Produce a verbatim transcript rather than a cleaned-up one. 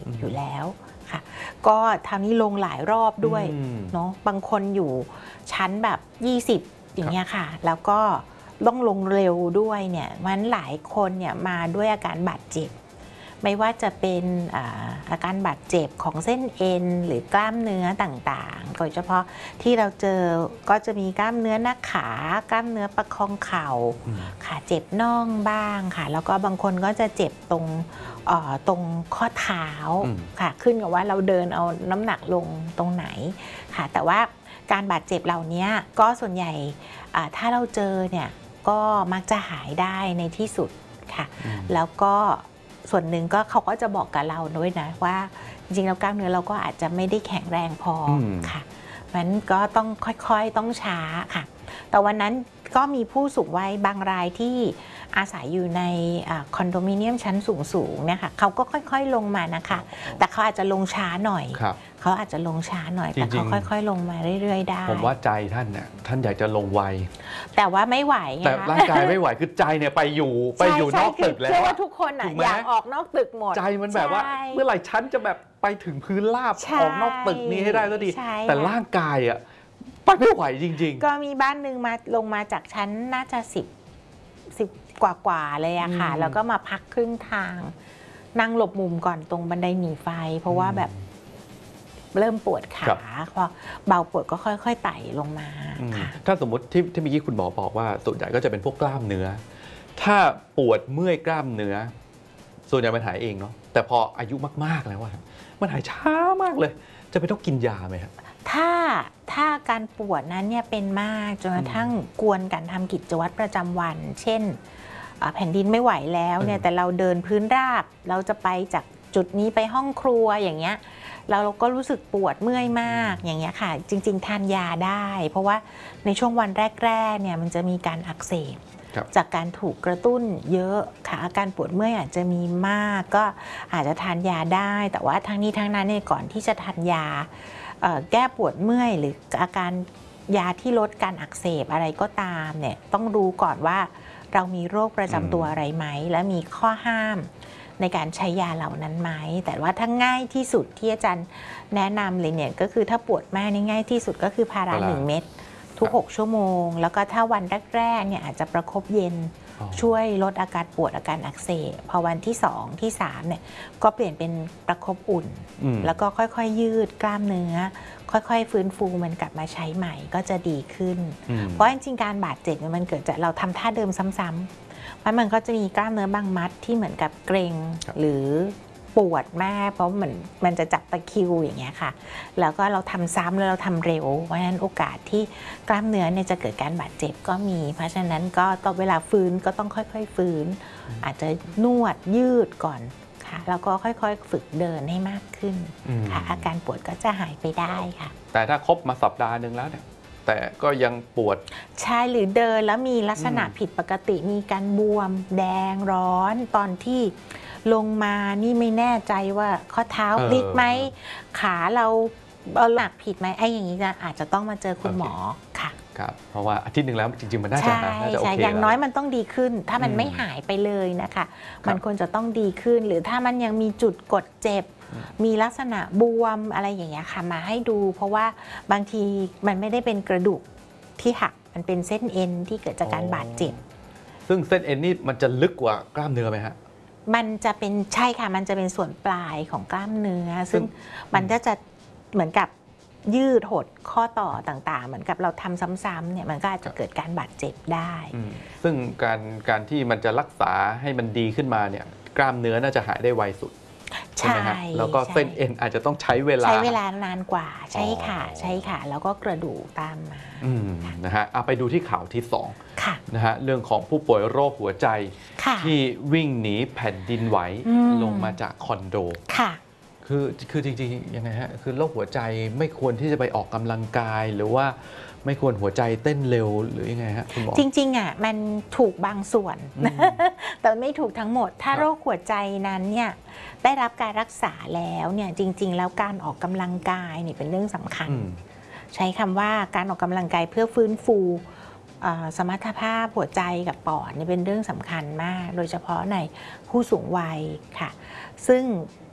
อยู่แล้วค่ะก็ทางนี้ลงหลายรอบด้วยเนาะบางคนอยู่ชั้นแบบยี่สิบอย่างเงี้ยค่ะแล้วก็ต้องลงเร็วด้วยเนี่ยมันหลายคนเนี่ยมาด้วยอาการบาดเจ็บไม่ว่าจะเป็นอาการบาดเจ็บของเส้นเอ็นหรือกล้ามเนื้อต่างๆโดยเฉพาะที่เราเจอก็จะมีกล้ามเนื้อหน้าขากล้ามเนื้อประคองเข่าขาเจ็บน่องบ้างค่ะแล้วก็บางคนก็จะเจ็บตรงตรงข้อเท้าค่ะขึ้นกับว่าเราเดินเอาน้ำหนักลงตรงไหนค่ะแต่ว่าการบาดเจ็บเหล่านี้ก็ส่วนใหญ่ถ้าเราเจอเนี่ยก็มักจะหายได้ในที่สุดค่ะแล้วก็ส่วนหนึ่งก็เขาก็จะบอกกับเราด้วยนะว่าจริงๆแล้วกล้ามเนื้อเราก็อาจจะไม่ได้แข็งแรงพอค่ะงั้นก็ต้องค่อยๆต้องช้าค่ะแต่วันนั้นก็มีผู้สูงวัยบางรายที่อาศัยอยู่ในคอนโดมิเนียมชั้นสูงๆเนี่ยค่ะเขาก็ค่อยๆลงมานะคะแต่เขาอาจจะลงช้าหน่อยเขาอาจจะลงช้าหน่อยแต่เขาค่อยๆลงมาเรื่อยๆได้ผมว่าใจท่านเนี่ยท่านอยากจะลงไวแต่ว่าไม่ไหวแต่ร่างกายไม่ไหวคือใจเนี่ยไปอยู่ไปอยู่นอกตึกแล้วเชื่อว่าทุกคนอยากออกนอกตึกหมดใจมันแบบว่าเมื่อไหร่ฉันจะแบบไปถึงพื้นราบออกนอกตึกนี้ให้ได้ก็ดีแต่ร่างกายอ่ะไปไม่ไหวจริงๆก็มีบ้านหนึ่งมาลงมาจากชั้นน่าจะสิบสิบกว่าๆเลยอะค่ะแล้วก็มาพักครึ่งทางนั่งหลบมุมก่อนตรงบันไดหนีไฟเพราะว่าแบบเริ่มปวดขาพอเบาปวดก็ค่อยๆไต่ลงมาค่ะถ้าสมมติที่ที่เมื่อกี้คุณหมอบอกว่าส่วนใหญ่ก็จะเป็นพวกกล้ามเนื้อถ้าปวดเมื่อยกล้ามเนื้อส่วนใหญ่มันหายเองเนาะแต่พออายุมากๆแล้วว่ามันหายช้ามากเลยจะไปต้องกินยาไหมครับถ้าถ้าการปวดนั้นเนี่ยเป็นมากจนกระทั่งกวนการทำกิจวัตรประจำวันเช่นแผ่นดินไม่ไหวแล้วเนี่ยแต่เราเดินพื้นราบเราจะไปจากจุดนี้ไปห้องครัวอย่างเงี้ยเราก็รู้สึกปวดเมื่อยมากอย่างเงี้ยค่ะจริงๆทานยาได้เพราะว่าในช่วงวันแรกๆเนี่ยมันจะมีการอักเสบจากการถูกกระตุ้นเยอะค่ะอาการปวดเมื่อยอาจจะมีมากก็อาจจะทานยาได้แต่ว่าทั้งนี้ทั้งนั้นเนี่ยก่อนที่จะทานยาแก้ปวดเมื่อยหรืออาการยาที่ลดการอักเสบอะไรก็ตามเนี่ยต้องรู้ก่อนว่าเรามีโรคประจำตัวอะไรไหมและมีข้อห้ามในการใช้ยาเหล่านั้นไหมแต่ว่าถ้าง่ายที่สุดที่อาจารย์แนะนำเลยเนี่ยก็คือถ้าปวดมากนี่ง่ายที่สุดก็คือพาราหนึ่งเม็ดทุกหกชั่วโมงแล้วก็ถ้าวันแรกๆเนี่ยอาจจะประคบเย็นช่วยลดอาการปวดอาการอักเสบพอวันที่สองที่สามเนี่ยก็เปลี่ยนเป็นประคบอุ่นแล้วก็ค่อยๆยืดกล้ามเนื้อค่อยๆฟื้นฟูมันกลับมาใช้ใหม่ก็จะดีขึ้นเพราะจริงๆการบาดเจ็บมันเกิดจากเราทำท่าเดิมซ้ำๆมันมันก็จะมีกล้ามเนื้อบางมัดที่เหมือนกับเกร็งหรือปวดมากเพราะมันมันจะจับตะคริวอย่างเงี้ยค่ะแล้วก็เราทำซ้ำแล้วเราทำเร็วเพราะฉะนั้นโอกาสที่กล้ามเนื้อเนี่ยจะเกิดการบาดเจ็บก็มีเพราะฉะนั้นก็ตอนเวลาฟื้นก็ต้องค่อยๆฟื้นอาจจะนวดยืดก่อนค่ะแล้วก็ค่อยๆฝึกเดินให้มากขึ้นค่ะอาการปวดก็จะหายไปได้ค่ะแต่ถ้าครบมาสัปดาห์นึงแล้วเนี่ยแต่ก็ยังปวดใช่หรือเดินแล้วมีลักษณะผิดปกติมีการบวมแดงร้อนตอนที่ลงมานี่ไม่แน่ใจว่าข้อเท้าพลิกไหมขาเราหนักผิดไหมไอ้อย่างนี้นะอาจจะต้องมาเจอคุณหมอค่ะครับเพราะว่าอาทิตย์หนึ่งแล้วจริงๆมันน่าจะน่าจะโอเคอย่างน้อยมันต้องดีขึ้นถ้ามันไม่หายไปเลยนะคะมันควรจะต้องดีขึ้นหรือถ้ามันยังมีจุดกดเจ็บมีลักษณะบวมอะไรอย่างเงี้ยค่ะมาให้ดูเพราะว่าบางทีมันไม่ได้เป็นกระดูกที่หักมันเป็นเส้นเอ็นที่เกิดจากการบาดเจ็บซึ่งเส้นเอ็นนี่มันจะลึกกว่ากล้ามเนื้อไหมฮะมันจะเป็นใช่ค่ะมันจะเป็นส่วนปลายของกล้ามเนื้อซึ่งมันก็จะเหมือนกับยืดหดข้อต่อต่างๆเหมือนกับเราทำซ้ำๆเนี่ยมันก็อาจจะเกิดการบาดเจ็บได้ซึ่งการการที่มันจะรักษาให้มันดีขึ้นมาเนี่ยกล้ามเนื้อน่าจะหายได้ไวสุดใช่ไหมฮะแล้วก็เส้นเอ็นอาจจะต้องใช้เวลาใช้เวลานานกว่าใช่ค่ะใช่ค่ะแล้วก็กระดูกตามมานะฮะเอาไปดูที่ข่าวที่สองนะฮะเรื่องของผู้ป่วยโรคหัวใจที่วิ่งหนีแผ่นดินไหวลงมาจากคอนโดค่ะคือคือจริงๆยังไงฮะคือโรคหัวใจไม่ควรที่จะไปออกกำลังกายหรือว่าไม่ควรหัวใจเต้นเร็วหรือยังไงฮะคุณหมอจริงๆอ่ะมันถูกบางส่วนแต่ไม่ถูกทั้งหมดถ้าโรคหัวใจนั้นเนี่ยได้รับการรักษาแล้วเนี่ยจริงๆแล้วการออกกำลังกายนี่เป็นเรื่องสำคัญใช้คำว่าการออกกำลังกายเพื่อฟื้นฟูสมรรถภาพหัวใจกับปอดนี่เป็นเรื่องสำคัญมากโดยเฉพาะในผู้สูงวัยค่ะซึ่ง